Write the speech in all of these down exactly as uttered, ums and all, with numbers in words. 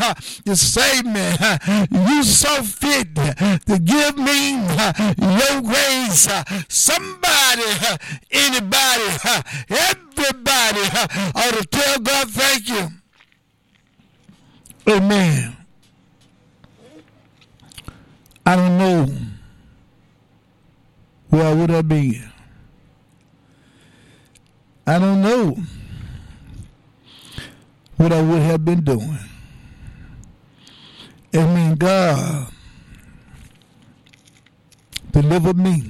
uh, to save me. Uh, you so fit uh, to give me uh, your grace. Uh, somebody, uh, anybody, uh, everybody uh, ought to tell God thank you. Amen. I don't know where I would have been. I don't know what I would have been doing. Amen. God delivered me.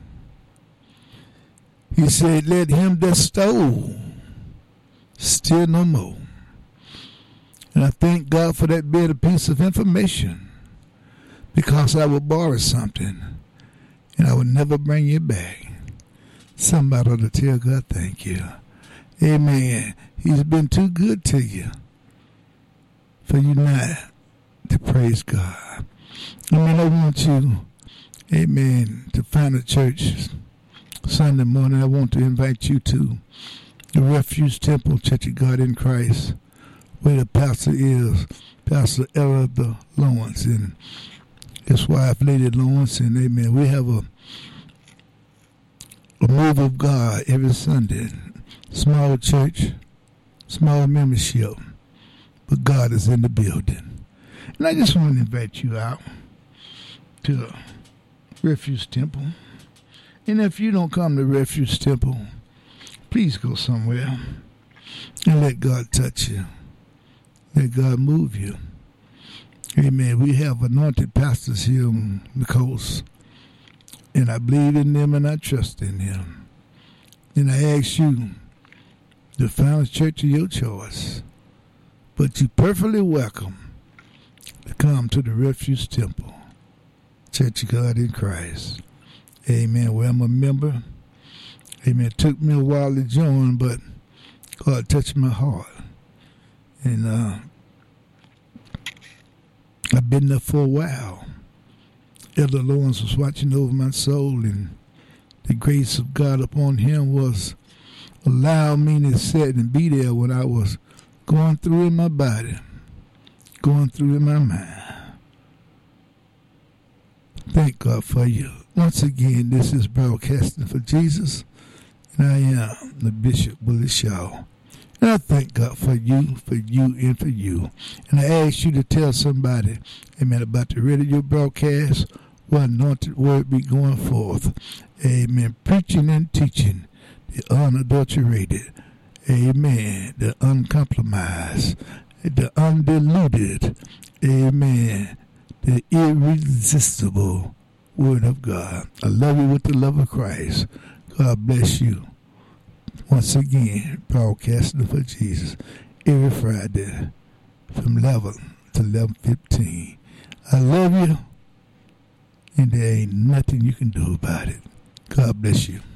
He said, let him that stole steal no more. And I thank God for that bit of piece of information, because I would borrow something and I would never bring it back. Somebody ought to tell God thank you. Amen. He's been too good to you for you not to praise God. I mean, I want you, amen, to find a church Sunday morning. I want to invite you to the Refuge Temple Church of God in Christ, where the pastor is, Pastor Elder Lawrence, and his wife, Lady Lawrence, and amen. We have a a move of God every Sunday. Small church, small membership, but God is in the building. And I just want to invite you out to Refuge Temple. And if you don't come to Refuge Temple, please go somewhere and let God touch you. Let God move you. Amen. We have anointed pastors here on the coast, and I believe in them and I trust in them. And I ask you to find a church of your choice, but you're perfectly welcome to come to the Refuge Temple, Church of God in Christ. Amen. Well, I'm a member. Amen. It took me a while to join, but God touched my heart. And uh, I've been there for a while. Elder Lawrence was watching over my soul, and the grace of God upon him was allowing me to sit and be there when I was going through in my body, going through in my mind. Thank God for you. Once again, this is Broadcasting for Jesus, and I am the Bishop Willie Shaw. And I thank God for you, for you, and for you. And I ask you to tell somebody, amen, about the radio broadcast, what anointed word be going forth. Amen. Preaching and teaching the unadulterated, amen, the uncompromised, the undiluted, amen, the irresistible word of God. I love you with the love of Christ. God bless you. Once again, broadcasting for Jesus every Friday from eleven to eleven fifteen. I love you, and there ain't nothing you can do about it. God bless you.